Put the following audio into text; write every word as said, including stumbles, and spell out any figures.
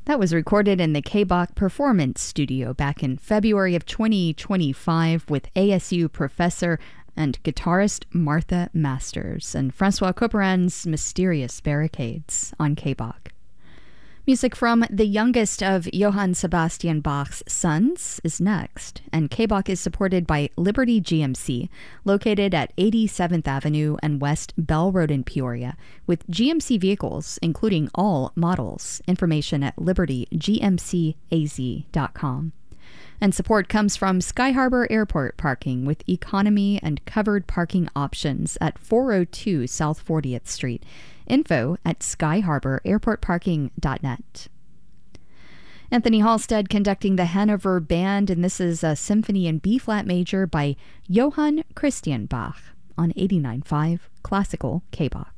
That was recorded in the K-Bach Performance Studio back in February of twenty twenty-five with A S U professor and guitarist Martha Masters and Francois Couperin's Mysterious Barricades on K-Bach. Music from the youngest of Johann Sebastian Bach's sons is next, and K-Bach is supported by Liberty G M C, located at eighty-seventh Avenue and West Bell Road in Peoria, with G M C vehicles, including all models. Information at liberty g m c a z dot com. And support comes from Sky Harbor Airport Parking with economy and covered parking options at four oh two South fortieth Street. Info at sky harbor airport parking dot net. Anthony Halstead conducting the Hanover Band, and this is a symphony in B-flat major by Johann Christian Bach on eighty-nine point five Classical K-Bach.